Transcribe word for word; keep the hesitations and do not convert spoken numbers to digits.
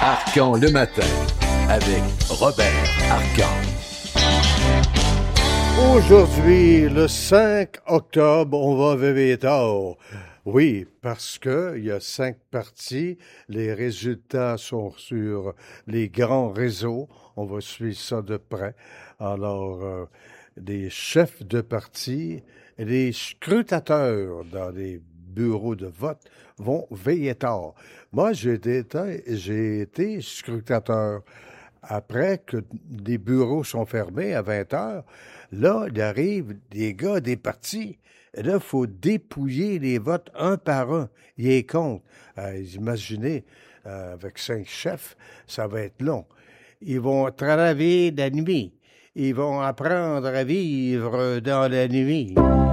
Arcan le matin avec Robert Arcan. Aujourd'hui, le cinq octobre, on va veiller tard. Oui, parce que il y a cinq partis. Les résultats sont sur les grands réseaux. On va suivre ça de près. Alors, euh, des chefs de parti et les scrutateurs dans les bureaux de vote vont veiller tard. Moi, j'ai été, j'ai été scrutateur. Après que les bureaux sont fermés à vingt heures, là, il arrive des gars des partis. Et là, il faut dépouiller les votes un par un. Ils les comptent. Euh, imaginez, euh, avec cinq chefs, ça va être long. Ils vont travailler la nuit. Ils vont apprendre à vivre dans la nuit.